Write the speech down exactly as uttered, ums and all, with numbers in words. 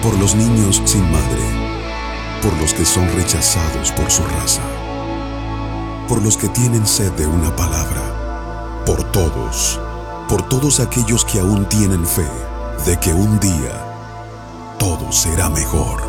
por los niños sin madre, por los que son rechazados por su raza, por los que tienen sed de una palabra, por todos, por todos aquellos que aún tienen fe de que un día todo será mejor.